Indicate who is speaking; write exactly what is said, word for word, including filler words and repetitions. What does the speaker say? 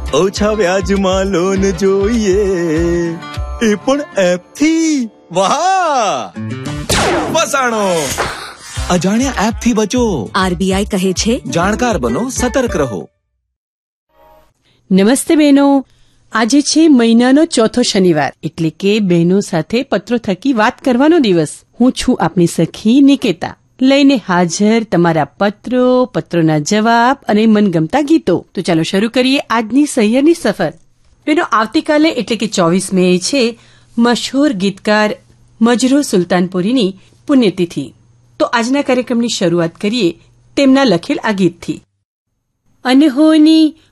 Speaker 1: ઓછા વ્યાજમાં લોન જોઈએ, એ પણ એપ થી. વાહ, ફસાણો. અજાણ્યા એપ થી બચો.
Speaker 2: આરબીઆઈ કહે છે,
Speaker 1: જાણકાર બનો, સતર્ક રહો.
Speaker 3: નમસ્તે બહેનો. આજે છે મહિનાનો ચોથો શનિવાર, એટલે કે બહેનો સાથે પત્રો થકી વાત કરવાનો દિવસ. હું છું આપની સખી નિકેતા, લઈને હાજર તમારા પત્રો, પત્રોના જવાબ અને મનગમતા ગીતો. તો ચાલો શરૂ કરીએ આજની સહિયરની સફર. બહેનો, આવતીકાલે એટલે કે ચોવીસ મે છે મશહૂર ગીતકાર મજરૂહ સુલતાનપુરીની પુણ્યતિથિ. તો આજના કાર્યક્રમની શરૂઆત કરીએ તેમના લખેલ આ ગીતથી. અનહોની